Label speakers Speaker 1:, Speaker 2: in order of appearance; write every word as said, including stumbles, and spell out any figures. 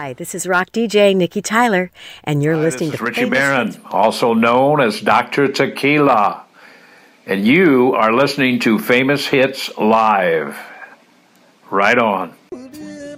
Speaker 1: Hi, this is rock D J Nikki Tyler, and you're
Speaker 2: Hi,
Speaker 1: listening
Speaker 2: this is
Speaker 1: to
Speaker 2: Richie
Speaker 1: Famous
Speaker 2: Barron,
Speaker 1: Hits.
Speaker 2: also known as Doctor Tequila. And you are listening to Famous Hits Live. Right on.